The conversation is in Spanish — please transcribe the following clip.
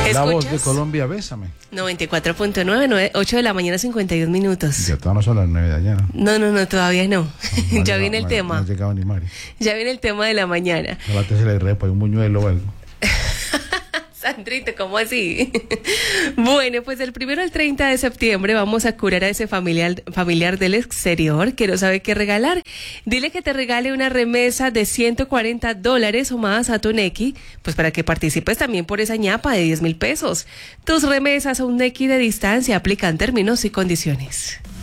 La voz de ¿Escuchas? Colombia, bésame. 94.9, 8 de la mañana, 52 minutos. Ya todavía no son las 9 de allá, ¿no? No, todavía no. No ha Ya llegado- viene el no ha- tema. No ha llegado ni Mari. Ya viene el tema de la mañana. Levante se le repa, hay un buñuelo o algo. Sandrito, ¿cómo así? Bueno, pues del 1 al 30 de septiembre vamos a curar a ese familiar del exterior que no sabe qué regalar. Dile que te regale una remesa de $140 o más a tu Nequi, pues para que participes también por esa ñapa de 10,000 pesos. Tus remesas a un Nequi de distancia aplican términos y condiciones.